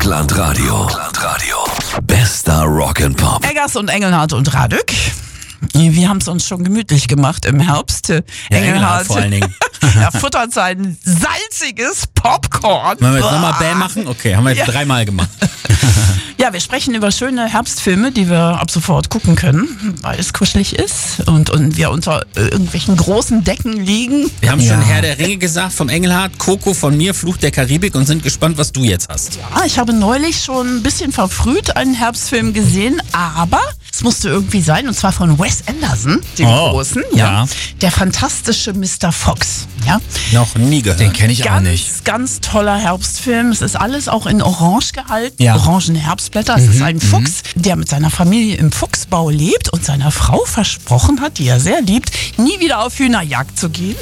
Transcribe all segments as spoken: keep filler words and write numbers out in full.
Rockland Radio. Rockland Radio. Bester Rock'n'Pop. Eggers und Engelhardt und Radück. Wir haben es uns schon gemütlich gemacht im Herbst. Ja, Engelhardt vor allen Dingen. Er futtert sein salziges Popcorn. Wollen wir jetzt nochmal Bäh machen? Okay, haben wir jetzt ja. dreimal gemacht. Ja, wir sprechen über schöne Herbstfilme, die wir ab sofort gucken können, weil es kuschelig ist und, und wir unter irgendwelchen großen Decken liegen. Wir haben ja. schon Herr der Ringe gesagt, vom Engelhardt, Coco von mir, Fluch der Karibik und sind gespannt, was du jetzt hast. Ja, ich habe neulich schon ein bisschen verfrüht einen Herbstfilm gesehen, aber es musste irgendwie sein, und zwar von Wes Anderson, dem oh, Großen. Ja. ja. Der fantastische Mister Fox. Ja. Noch nie gehört. Den kenne ich ganz, auch nicht. Ganz toller Herbstfilm. Es ist alles auch in Orange gehalten. Ja. Orangen Herbstblätter. Es mhm, ist ein Fuchs, der mit seiner Familie im Fuchsbau lebt und seiner Frau versprochen hat, die er sehr liebt, nie wieder auf Hühnerjagd zu gehen.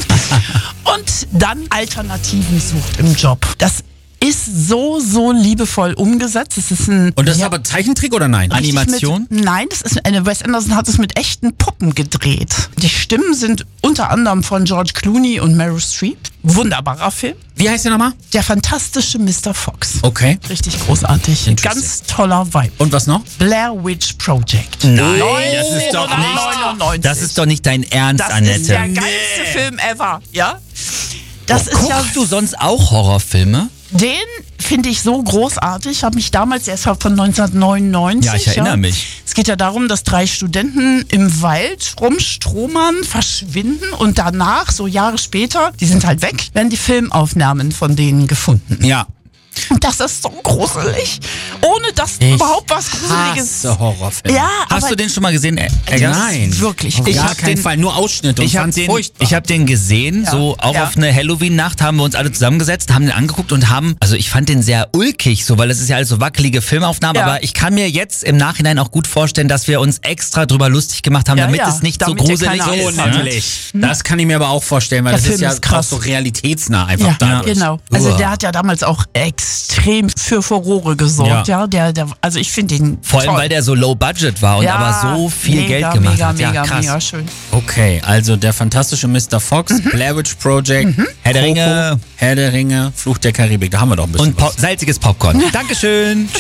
Und dann Alternativen sucht im Job. Das ist so, so liebevoll umgesetzt. Es ist ein, und das ja, ist aber Zeichentrick oder nein? Animation? Mit, nein, das ist eine, Wes Anderson hat es mit echten Puppen gedreht. Die Stimmen sind unter anderem von George Clooney und Meryl Streep. Wunderbarer Film. Wie heißt der nochmal? Der fantastische Mister Fox. Okay. Richtig großartig. Ganz toller Vibe. Und was noch? Blair Witch Project. Nein, das ist doch nicht, neunundneunzig. das ist doch nicht dein Ernst, das Annette. Das ist der geilste nee. Film ever, ja? Das oh, ist guckst ja du sonst auch Horrorfilme? Den finde ich so großartig. Habe mich damals, der ist von neunzehnhundertneunundneunzig. Ja, ich erinnere ja. mich. Es geht ja darum, dass drei Studenten im Wald rumstromern, verschwinden und danach, so Jahre später, die sind halt weg, werden die Filmaufnahmen von denen gefunden. Ja. Und das ist so gruselig. Ohne dass ich überhaupt was Gruseliges. Hasse Horrorfilme. Ja, Hast aber du den schon mal gesehen? Äh, Nein. Wirklich. Auf Ich gar hab keinen den, Fall. Nur Ausschnitte und Ich habe fand's den, furchtbar. ich hab den gesehen, Ja. so auch Ja. auf eine Halloween-Nacht haben wir uns alle zusammengesetzt, haben den angeguckt und haben, also ich fand den sehr ulkig, so, weil es ist ja alles so wackelige Filmaufnahmen, Ja. aber ich kann mir jetzt im Nachhinein auch gut vorstellen, dass wir uns extra drüber lustig gemacht haben, Ja, damit ja. es nicht Damit so ihr gruselig keine ist. Angst Ne? habt. nämlich. Das kann ich mir aber auch vorstellen, weil Der das Film ist ja ist krass. auch so realitätsnah einfach Ja, dadurch. genau. Also Uah. der hat ja damals auch extrem für Furore gesorgt. Ja. Ja. Der, der, also ich finde ihn Vor allem, toll. weil der so low budget war und ja, aber so viel mega, Geld gemacht mega, hat. Ja, mega, krass. mega schön. Okay, also der fantastische Mister Fox, Mhm. Blair Witch Project, Herr der Coco, Ringe Herr der Ringe, Fluch der Karibik, da haben wir doch ein bisschen und po was. salziges Popcorn. Dankeschön.